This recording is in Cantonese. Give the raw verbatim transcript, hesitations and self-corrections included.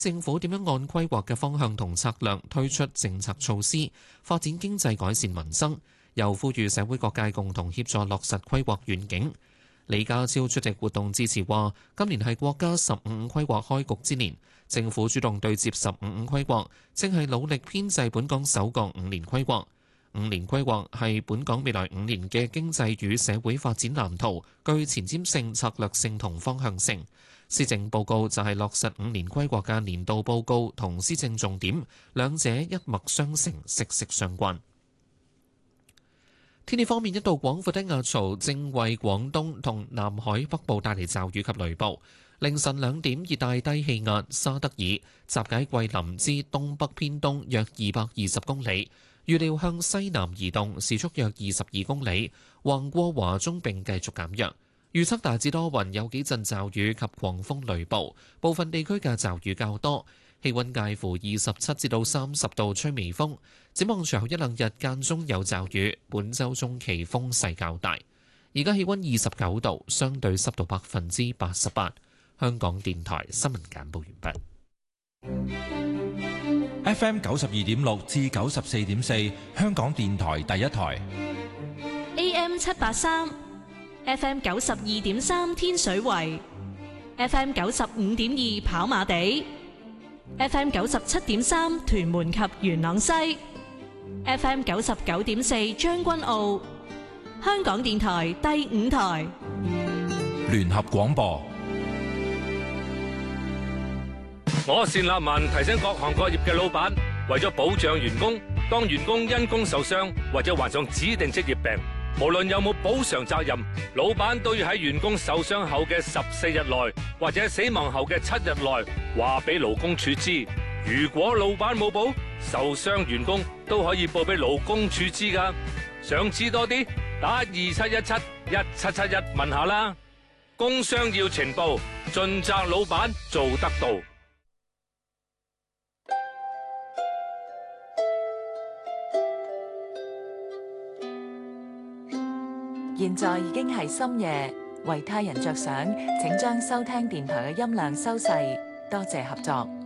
政府點樣按規劃嘅方向同策略推出政策措施，發展經濟、改善民生，又呼籲社會各界共同協助落實規劃願景。李家超出席活動致辭話：今年係國家十五五規劃開局之年，政府主動對接十五五規劃，正係努力編製本港首個五年規劃。五年規劃係本港未來五年嘅經濟與社會發展藍圖，具前瞻性、策略性同方向性。施政報告就係落實五年規劃嘅年度報告同施政重點，兩者一脈相承，息息相關。天氣方面，一道廣闊的壓槽正為廣東同南海北部帶嚟驟雨及雷暴。凌晨兩點，熱帶低氣壓沙德爾集結桂林之東北偏東約二百二十公里，預料向西南移動，時速約二十二公里，橫過華中並繼續減弱。預測大致多雲，有幾陣驟雨及狂風雷暴，部分地區嘅驟雨較多。氣溫介乎二十七至到三十度，吹微風。展望隨後一兩日間中有驟雨，本週中期風勢較大。而家氣溫二十九度，相對濕度百分之八十八。香港電台新聞簡報完畢。F M 九十二點六至九十四點四，香港電台第一台。 A M 七八三，F M 九十二點三天水圍，F M 九十五點二跑馬地。F M 九十七點三屯門及元朗西 ，F M 九十九點四將軍澳，香港電台第五台聯合廣播。 我單立文提醒各行各業嘅老闆，為咗保障員工，當員工因工受傷或者患上指定職業病，無論有冇補償責任，老闆都要喺員工受傷後嘅十四日內，或者死亡後嘅七日內，話俾勞工處知。如果老闆冇報，受傷員工都可以報俾勞工處知噶。想知多啲，打二七一七一七七一問下啦。工傷要呈報，盡責老闆做得到。 現在已經係深夜，為他人着想，請將收聽電台嘅音量收細，多謝合作。